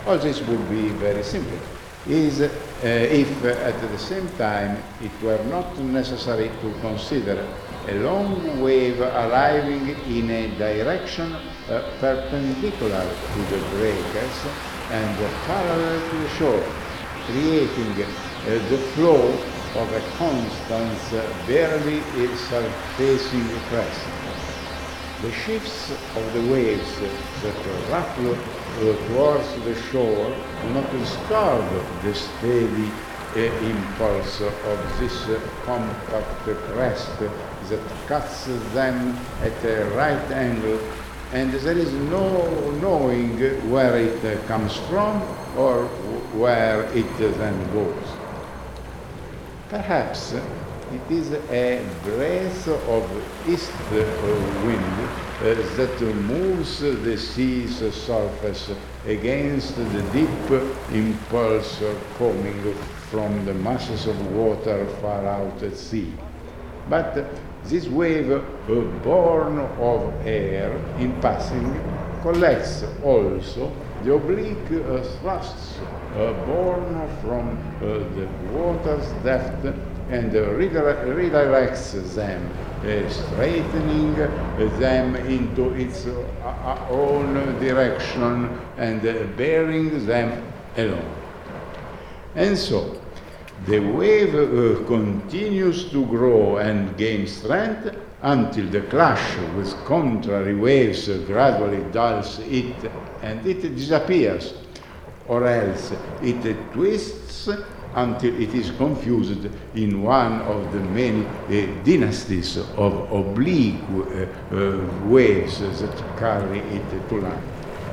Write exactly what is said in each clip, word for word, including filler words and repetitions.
All this would be very simple, is uh, if uh, at the same time it were not necessary to consider a long wave arriving in a direction uh, perpendicular to the breakers and uh, parallel to the shore, creating uh, the flow of a constant, uh, barely surfacing crest. The shifts of the waves that ruffle uh, towards the shore do not disturb the steady uh, impulse of this uh, compact crest that cuts them at a right angle, and there is no knowing where it uh, comes from or where it uh, then goes. Perhaps it is a breath of east wind uh, that moves the sea's surface against the deep impulse coming from the masses of water far out at sea. But this wave, uh, born of air in passing, collects also the oblique uh, thrusts uh, born from uh, the water's depth and uh, redirects them, uh, straightening them into its uh, own direction and uh, bearing them along. And so, the wave uh, continues to grow and gain strength until the clash with contrary waves uh, gradually dulls it and it disappears, or else it uh, twists until it is confused in one of the many uh, dynasties of oblique uh, uh, waves that carry it to land.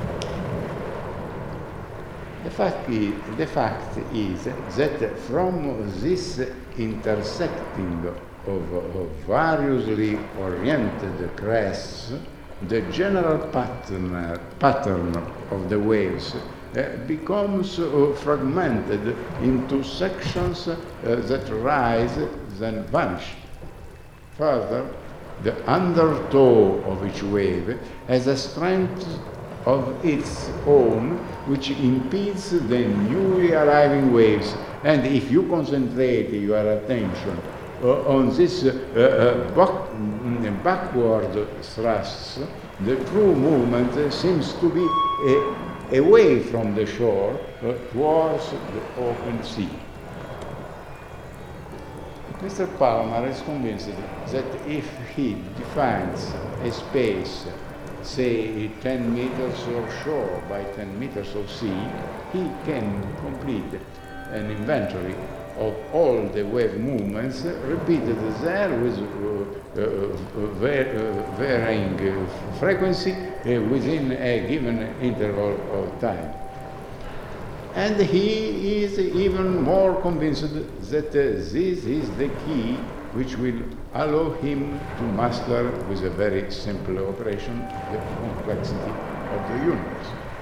The fact, is, the fact is that from this intersecting of, of variously oriented crests, the general pattern, pattern of the waves uh, becomes uh, fragmented into sections uh, that rise, then vanish. Further, the undertow of each wave has a strength of its own which impedes the newly arriving waves, and if you concentrate your attention uh, on this uh, uh, back, backward thrusts, the true movement seems to be uh, away from the shore uh, towards the open sea. Mister Palmer is convinced that if he defines a space, say ten meters of shore by ten meters of sea, he can complete an inventory of all the wave movements repeated there with uh, uh, uh, varying uh, frequency uh, within a given interval of time. And he is even more convinced that uh, this is the key which will allow him to master with a very simple operation the complexity of the universe.